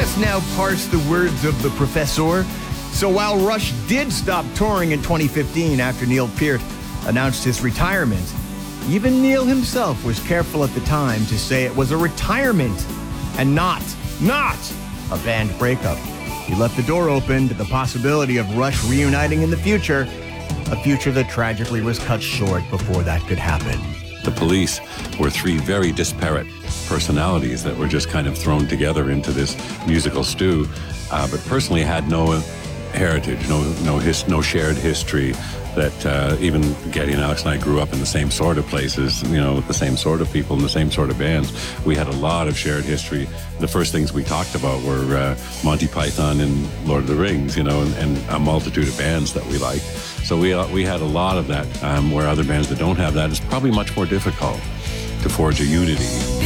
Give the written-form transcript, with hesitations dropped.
Let's now parse the words of the professor. So while Rush did stop touring in 2015 after Neil Peart announced his retirement, even Neil himself was careful at the time to say it was a retirement and not a band breakup. He left the door open to the possibility of Rush reuniting in the future, a future that tragically was cut short before that could happen. The Police were three very disparate personalities that were just kind of thrown together into this musical stew, but personally had no heritage, no shared history. That even Geddy and Alex and I grew up in the same sort of places, with the same sort of people and the same sort of bands. We had a lot of shared history. The first things we talked about were Monty Python and Lord of the Rings, and a multitude of bands that we liked. So we had a lot of that, where other bands that don't have that, it's probably much more difficult to forge a unity.